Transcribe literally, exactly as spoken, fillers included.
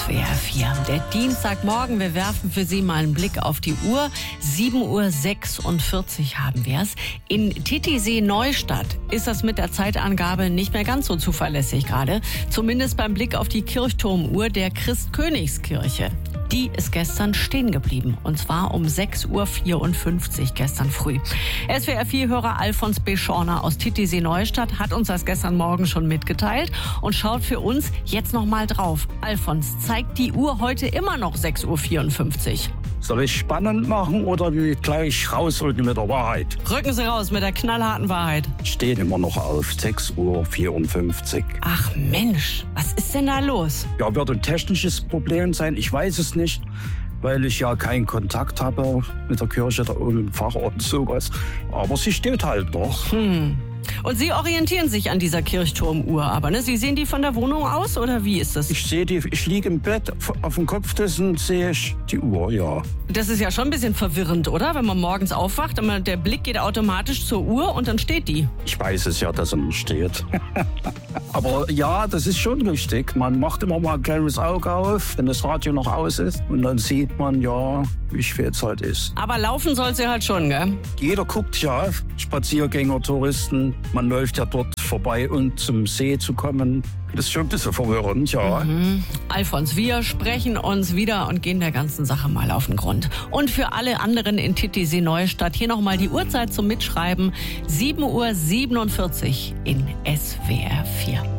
S W R vier. Der Dienstagmorgen, wir werfen für Sie mal einen Blick auf die Uhr. sieben Uhr sechsundvierzig haben wir es. In Titisee-Neustadt ist das mit der Zeitangabe nicht mehr ganz so zuverlässig gerade. Zumindest beim Blick auf die Kirchturmuhr der Christkönigskirche. Die ist gestern stehen geblieben. Und zwar um sechs Uhr vierundfünfzig gestern früh. S W R vier-Hörer Alfons B. Schorner aus Titisee-Neustadt hat uns das gestern Morgen schon mitgeteilt und schaut für uns jetzt noch mal drauf. Alfons, zeigt die Uhr heute immer noch sechs Uhr vierundfünfzig? Soll ich spannend machen oder will ich gleich rausrücken mit der Wahrheit? Rücken Sie raus mit der knallharten Wahrheit. Steht immer noch auf sechs Uhr vierundfünfzig. Ach Mensch, was ist denn da los? Ja, wird ein technisches Problem sein, ich weiß es nicht, weil ich ja keinen Kontakt habe mit der Kirche, der Pfarrer und sowas. Aber sie steht halt noch. Hm. Und Sie orientieren sich an dieser Kirchturmuhr, aber ne? Sie sehen die von der Wohnung aus oder wie ist das? Ich sehe die, ich liege im Bett, auf dem Kopfkissen sehe ich die Uhr, ja. Das ist ja schon ein bisschen verwirrend, oder? Wenn man morgens aufwacht, und der Blick geht automatisch zur Uhr und dann steht die. Ich weiß es ja, dass sie noch steht. Aber ja, das ist schon richtig. Man macht immer mal ein kleines Auge auf, wenn das Radio noch aus ist. Und dann sieht man, ja, wie spät es halt ist. Aber laufen soll sie halt schon, gell? Jeder guckt ja, Spaziergänger, Touristen. Man läuft ja dort vorbei, um zum See zu kommen. Das ist schon ein bisschen verwirrend, ja. Mhm. Alfons, wir sprechen uns wieder und gehen der ganzen Sache mal auf den Grund. Und für alle anderen in Titisee-Neustadt hier nochmal die Uhrzeit zum Mitschreiben. sieben Uhr siebenundvierzig in S W R vier.